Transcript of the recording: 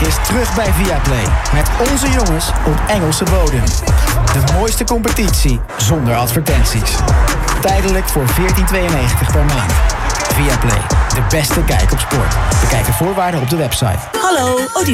is terug bij Viaplay. Met onze jongens op Engelse bodem. De mooiste competitie zonder advertenties. Tijdelijk voor €14,92 per maand. Viaplay, de beste kijk op sport. Bekijk de voorwaarden op de website. Hallo,